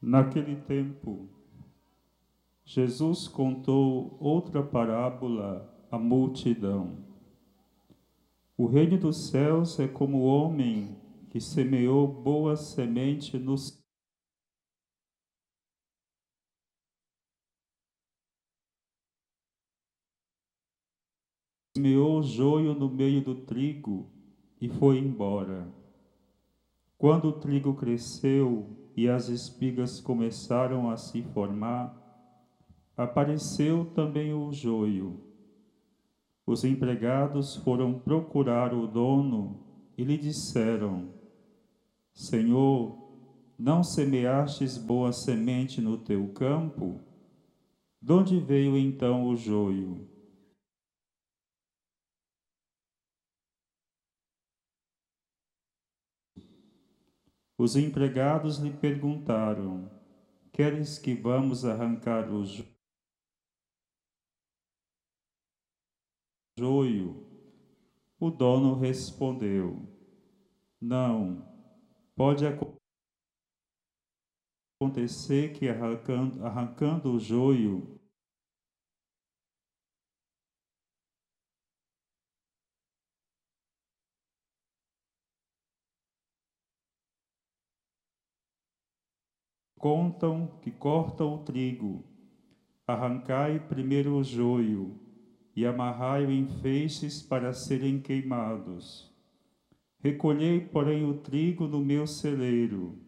Naquele tempo, Jesus contou outra parábola à multidão. O reino dos céus é como o homem que semeou boa semente no semeou joio no meio do trigo e foi embora. Quando o trigo cresceu e as espigas começaram a se formar, apareceu também o joio. Os empregados foram procurar o dono e lhe disseram: Senhor, não semeastes boa semente no teu campo? De onde veio então o joio? Os empregados lhe perguntaram: Queres que vamos arrancar o joio? O dono respondeu: Não, pode acontecer que arrancando o joio, contam que cortam o trigo. Arrancai primeiro o joio e amarrai-o em feixes para serem queimados. Recolhei, porém, o trigo no meu celeiro.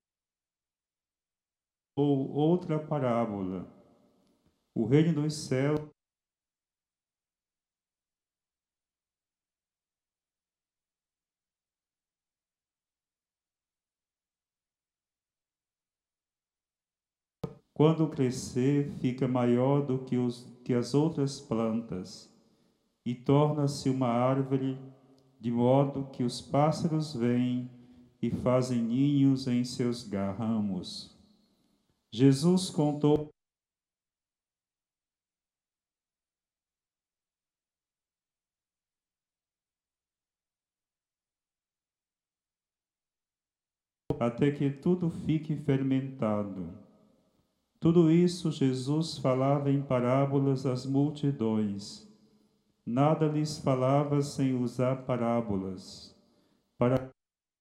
Ou outra parábola: o reino dos céus quando crescer, fica maior do que as outras plantas, e torna-se uma árvore, de modo que os pássaros vêm e fazem ninhos em seus ramos. Jesus contou até que tudo fique fermentado. Tudo isso Jesus falava em parábolas às multidões. Nada lhes falava sem usar parábolas, para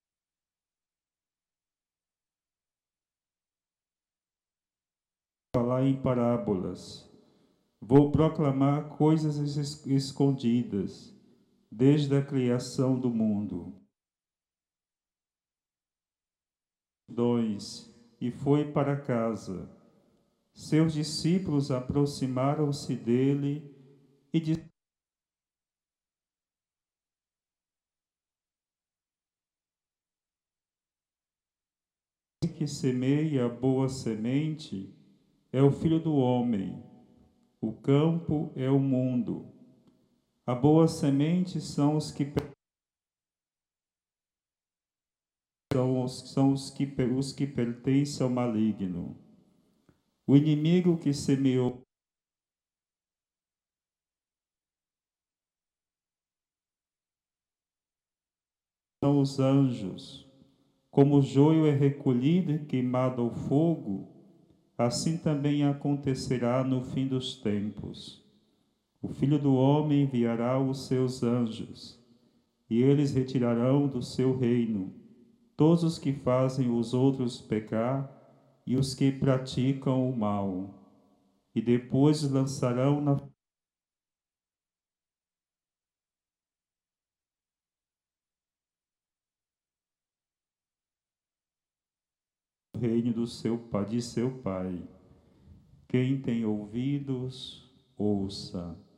falar em parábolas. Vou proclamar coisas escondidas, desde a criação do mundo. E foi para casa. Seus discípulos aproximaram-se dele e disseram: que semeia a boa semente é o Filho do Homem. O campo é o mundo. A boa semente são os que pertencem ao maligno. O inimigo que semeou são os anjos. Como o joio é recolhido e queimado ao fogo, assim também acontecerá no fim dos tempos. O Filho do Homem enviará os seus anjos, e eles retirarão do seu reino todos os que fazem os outros pecar e os que praticam o mal, e depois os lançarão no reino de seu Pai. Quem tem ouvidos, ouça.